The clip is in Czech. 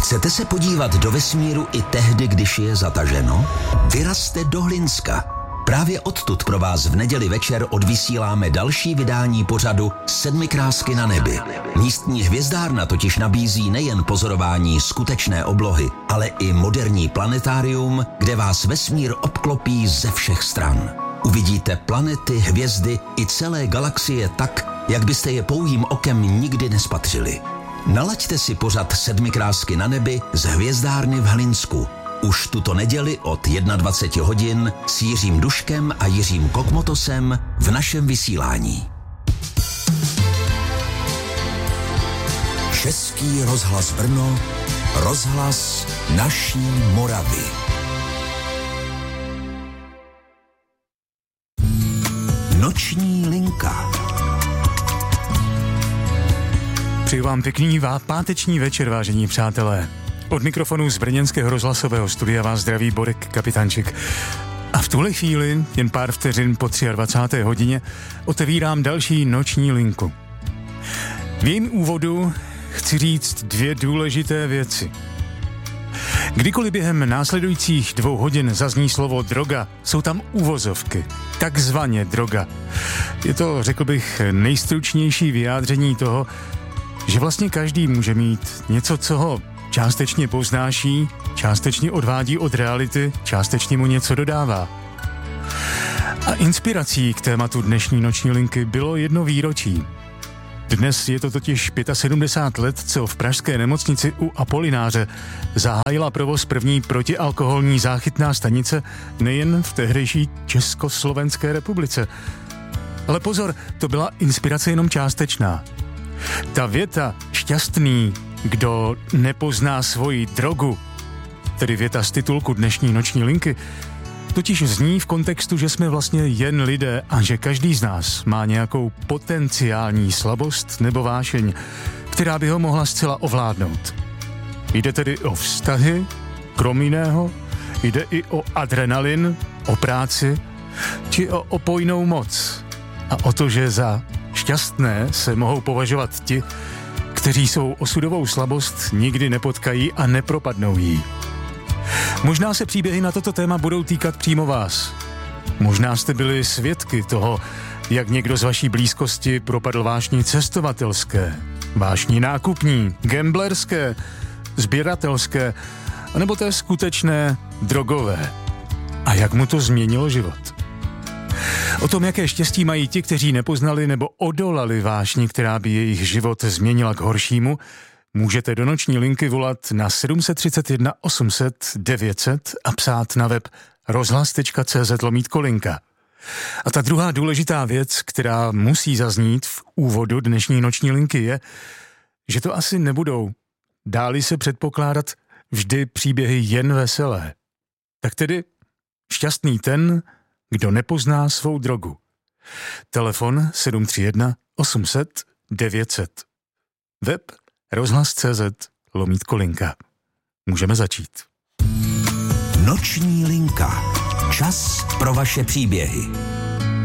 Chcete se podívat do vesmíru i tehdy, když je zataženo? Vyrazte do Hlinska. Právě odtud pro vás v neděli večer odvysíláme další vydání pořadu Sedmikrásky na nebi. Místní hvězdárna totiž nabízí nejen pozorování skutečné oblohy, ale i moderní planetárium, kde vás vesmír obklopí ze všech stran. Uvidíte planety, hvězdy i celé galaxie tak, jak byste je pouhým okem nikdy nespatřili. Nalaďte si pořad Sedmikrásky na nebi z hvězdárny v Hlinsku. Už tuto neděli od 21 hodin s Jiřím Duškem a Jiřím Kokmotosem v našem vysílání. Český rozhlas Brno, rozhlas naší Moravy. Noční linka. Přeju vám pěkný páteční večer, vážení přátelé. Od mikrofonu z brněnského rozhlasového studia vás zdraví Borek Kapitanček. A v tuhle chvíli, jen pár vteřin po 23. hodině, otevírám další noční linku. V jejím úvodu chci říct 2 důležité věci. Kdykoliv během následujících 2 hodin zazní slovo droga, jsou tam uvozovky. Takzvaně droga. Je to, řekl bych, nejstručnější vyjádření toho, že vlastně každý může mít něco, co ho částečně povznáší, částečně odvádí od reality, částečně mu něco dodává. A inspirací k tématu dnešní noční linky bylo jedno výročí. Dnes je to totiž 75 let, co v pražské nemocnici u Apolináře zahájila provoz první protialkoholní záchytná stanice nejen v tehdejší Československé republice. Ale pozor, to byla inspirace jenom částečná. Ta věta šťastný, kdo nepozná svoji drogu, tedy věta z titulku dnešní noční linky, totiž zní v kontextu, že jsme vlastně jen lidé a že každý z nás má nějakou potenciální slabost nebo vášeň, která by ho mohla zcela ovládnout. Jde tedy o vztahy, krom jiného, jde i o adrenalin, o práci, či o opojnou moc a o to, že za šťastné se mohou považovat ti, kteří svou osudovou slabost nikdy nepotkají a nepropadnou jí. Možná se příběhy na toto téma budou týkat přímo vás. Možná jste byli svědky toho, jak někdo z vaší blízkosti propadl vášni cestovatelské, vášni nákupní, gamblerské, sběratelské, anebo té skutečné drogové. A jak mu to změnilo život. O tom, jaké štěstí mají ti, kteří nepoznali nebo odolali vášni, která by jejich život změnila k horšímu, můžete do noční linky volat na 731 800 900 a psát na web rozhlas.cz/linka. A ta druhá důležitá věc, která musí zaznít v úvodu dnešní noční linky, je, že to asi nebudou, dáli se předpokládat, vždy příběhy jen veselé. Tak tedy šťastný ten, kdo nepozná svou drogu. Telefon 731 800 900. Web rozhlas.cz/linka. Můžeme začít. Noční linka. Čas pro vaše příběhy.